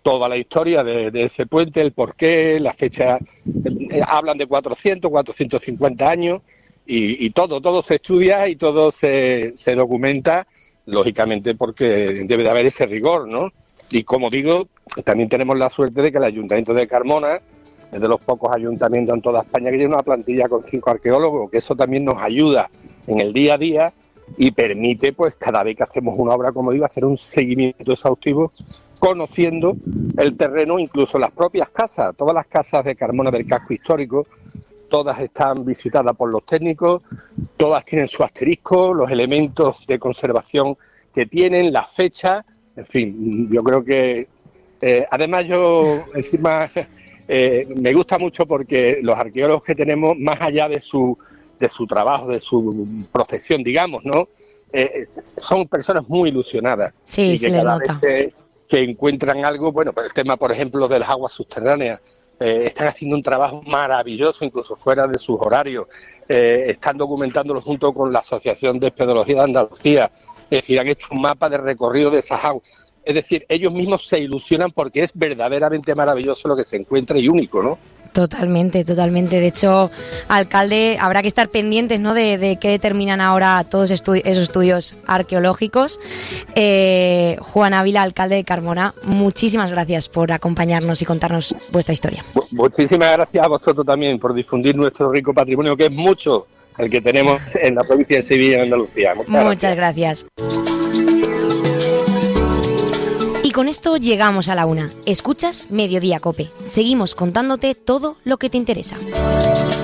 toda la historia de ese puente, el porqué, la fecha, hablan de 450 años, y todo se estudia y todo se documenta, lógicamente porque debe de haber ese rigor, ¿no? Y como digo, también tenemos la suerte de que el Ayuntamiento de Carmona es de los pocos ayuntamientos en toda España que tiene una plantilla con 5 arqueólogos, que eso también nos ayuda en el día a día y permite, pues cada vez que hacemos una obra, como digo, hacer un seguimiento exhaustivo, conociendo el terreno, incluso las propias casas. Todas las casas de Carmona del casco histórico, todas están visitadas por los técnicos, todas tienen su asterisco, los elementos de conservación que tienen, las fechas, en fin, yo creo que además yo encima me gusta mucho porque los arqueólogos que tenemos, más allá de su trabajo, de su profesión, digamos, ¿no? Son personas muy ilusionadas. Sí, y se que les cada nota. vez que encuentran algo, bueno, pues el tema, por ejemplo, de las aguas subterráneas, están haciendo un trabajo maravilloso, incluso fuera de sus horarios, están documentándolo junto con la Asociación de Espeleología de Andalucía, es decir, han hecho un mapa de recorrido de esas aguas. Es decir, ellos mismos se ilusionan porque es verdaderamente maravilloso lo que se encuentra y único, ¿no? Totalmente. De hecho, alcalde, habrá que estar pendientes, ¿no?, de qué determinan ahora todos esos estudios arqueológicos. Juan Ávila, alcalde de Carmona, muchísimas gracias por acompañarnos y contarnos vuestra historia. Muchísimas gracias a vosotros también por difundir nuestro rico patrimonio, que es mucho el que tenemos en la provincia de Sevilla y en Andalucía. Muchas gracias. Y con esto llegamos a la 1. Escuchas Mediodía Cope. Seguimos contándote todo lo que te interesa.